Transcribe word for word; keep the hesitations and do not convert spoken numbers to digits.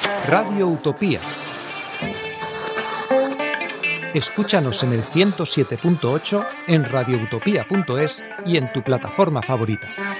Radio Utopía. Escúchanos en el ciento siete punto ocho, en radioutopía punto es y en tu plataforma favorita.